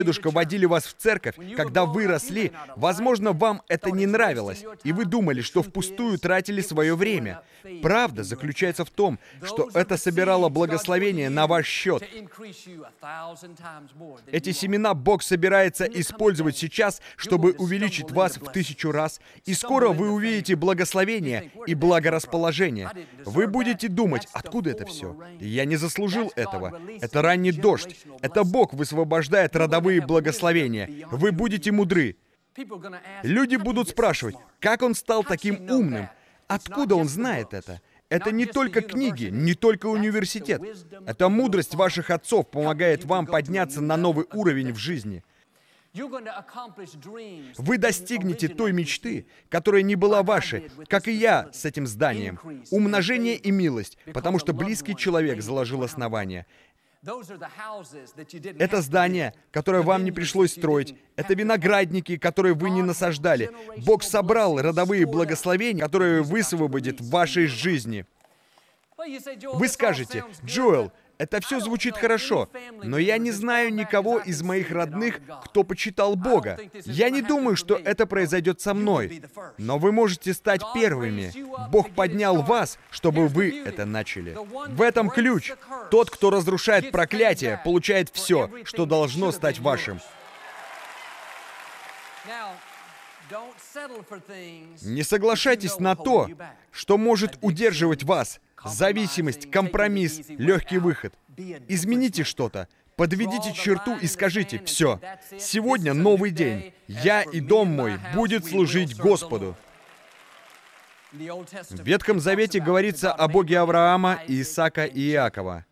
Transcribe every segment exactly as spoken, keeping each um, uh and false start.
дедушка водили вас в церковь, когда вы росли, возможно, вам это не нравилось, и вы думали, что впустую тратили свое время. Правда заключается в том, что это собирало благословение на ваш счет. Эти семена Бог собирается использовать сейчас, чтобы увеличить вас в тысячу раз, и скоро вы увидите благословение и благорасположение. Вы будете думать, откуда это все? Я не заслужил этого. Это ранний дождь. Это Бог высвобождает родовые благословения. Вы будете мудры. Люди будут спрашивать, как он стал таким умным? Откуда он знает это? Это не только книги, не только университет. Это мудрость ваших отцов помогает вам подняться на новый уровень в жизни. Вы достигнете той мечты, которая не была вашей, как и я с этим зданием. Умножение и милость, потому что близкий человек заложил основание. Это здание, которое вам не пришлось строить. Это виноградники, которые вы не насаждали. Бог собрал родовые благословения, которые высвободит в вашей жизни. Вы скажете, Джоэл, это все звучит хорошо, но я не знаю никого из моих родных, кто почитал Бога. Я не думаю, что это произойдет со мной. Но вы можете стать первыми. Бог поднял вас, чтобы вы это начали. В этом ключ. Тот, кто разрушает проклятие, получает все, что должно стать вашим. Не соглашайтесь на то, что может удерживать вас. Зависимость, компромисс, легкий выход. Измените что-то. Подведите черту и скажите, все, сегодня новый день. Я и дом мой будет служить Господу. В Ветхом Завете говорится о Боге Авраама, Исаака и Иакова.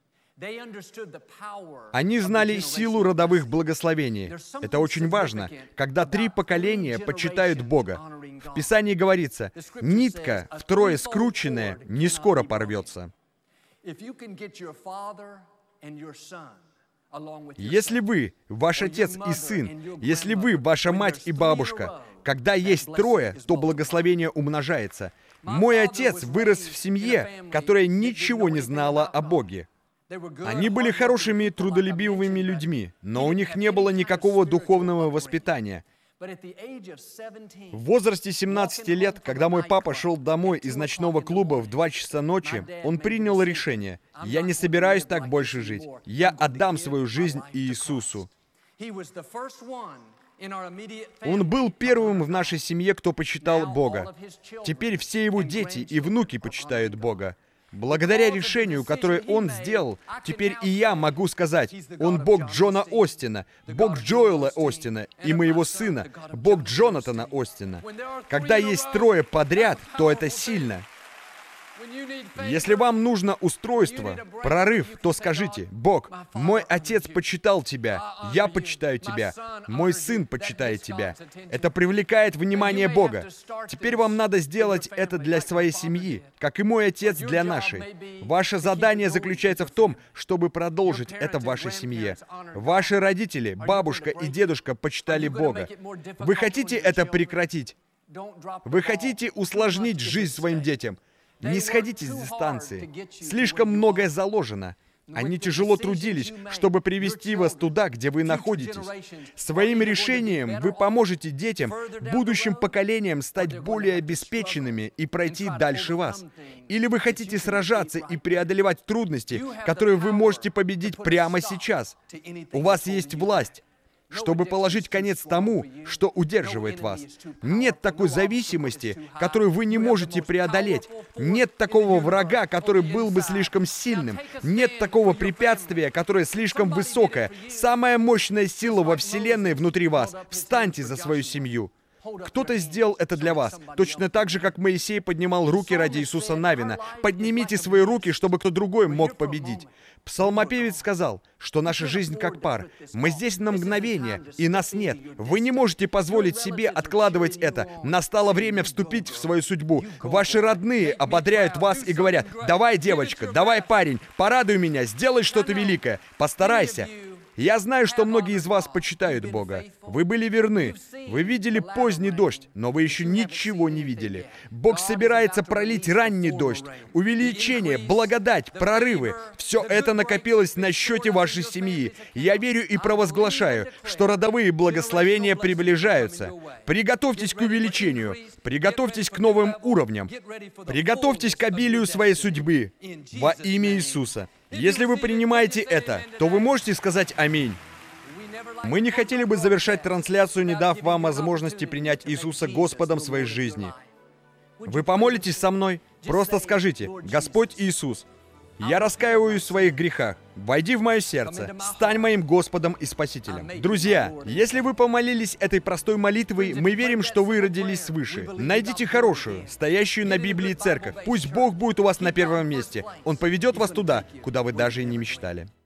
Они знали силу родовых благословений. Это очень важно, когда три поколения почитают Бога. В Писании говорится, нитка, втрое скрученная, не скоро порвется. Если вы, ваш отец и сын, если вы, ваша мать и бабушка, когда есть трое, то благословение умножается. Мой отец вырос в семье, которая ничего не знала о Боге. Они были хорошими, трудолюбивыми людьми, но у них не было никакого духовного воспитания. В возрасте семнадцати лет, когда мой папа шел домой из ночного клуба в два часа ночи, он принял решение: «Я не собираюсь так больше жить. Я отдам свою жизнь Иисусу». Он был первым в нашей семье, кто почитал Бога. Теперь все его дети и внуки почитают Бога. Благодаря решению, которое он сделал, теперь и я могу сказать, он Бог Джона Остина, Бог Джоэла Остина и моего сына, Бог Джонатана Остина. Когда есть трое подряд, то это сильно. Если вам нужно устройство, прорыв, то скажите: «Бог, мой отец почитал Тебя, я почитаю Тебя, мой сын почитает Тебя». Это привлекает внимание Бога. Теперь вам надо сделать это для своей семьи, как и мой отец для нашей. Ваше задание заключается в том, чтобы продолжить это в вашей семье. Ваши родители, бабушка и дедушка почитали Бога. Вы хотите это прекратить? Вы хотите усложнить жизнь своим детям? Не сходите с дистанции. Слишком многое заложено. Они тяжело трудились, чтобы привести вас туда, где вы находитесь. Своим решением вы поможете детям, будущим поколениям стать более обеспеченными и пройти дальше вас. Или вы хотите сражаться и преодолевать трудности, которые вы можете победить прямо сейчас. У вас есть власть, чтобы положить конец тому, что удерживает вас. Нет такой зависимости, которую вы не можете преодолеть. Нет такого врага, который был бы слишком сильным. Нет такого препятствия, которое слишком высокое. Самая мощная сила во Вселенной внутри вас. Встаньте за свою семью. Кто-то сделал это для вас, точно так же, как Моисей поднимал руки ради Иисуса Навина. Поднимите свои руки, чтобы кто другой мог победить. Псалмопевец сказал, что наша жизнь как пар. Мы здесь на мгновение, и нас нет. Вы не можете позволить себе откладывать это. Настало время вступить в свою судьбу. Ваши родные ободряют вас и говорят: «Давай, девочка, давай, парень, порадуй меня, сделай что-то великое, постарайся». Я знаю, что многие из вас почитают Бога. Вы были верны. Вы видели поздний дождь, но вы еще ничего не видели. Бог собирается пролить ранний дождь, увеличение, благодать, прорывы. Все это накопилось на счете вашей семьи. Я верю и провозглашаю, что родовые благословения приближаются. Приготовьтесь к увеличению. Приготовьтесь к новым уровням. Приготовьтесь к обилию своей судьбы во имя Иисуса. Если вы принимаете это, то вы можете сказать «Аминь». Мы не хотели бы завершать трансляцию, не дав вам возможности принять Иисуса Господом своей жизни. Вы помолитесь со мной? Просто скажите: «Господь Иисус, я раскаиваюсь в своих грехах. Войди в мое сердце. Стань моим Господом и Спасителем». Друзья, если вы помолились этой простой молитвой, мы верим, что вы родились свыше. Найдите хорошую, стоящую на Библии церковь. Пусть Бог будет у вас на первом месте. Он поведет вас туда, куда вы даже и не мечтали.